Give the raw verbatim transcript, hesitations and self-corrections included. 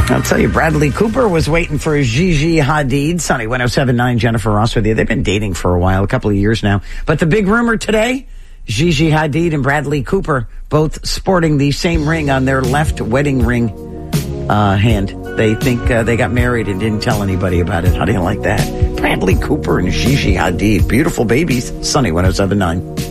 I'll tell you, Bradley Cooper was waiting for Gigi Hadid. Sunny one oh seven point nine, Jennifer Ross with you. They've been dating for a while, a couple of years now. But the big rumor today, Gigi Hadid and Bradley Cooper both sporting the same ring on their left wedding ring uh, hand. They think uh, they got married and didn't tell anybody about it. How do you like that? Bradley Cooper and Gigi Hadid. Beautiful babies. Sunny one oh seven point nine.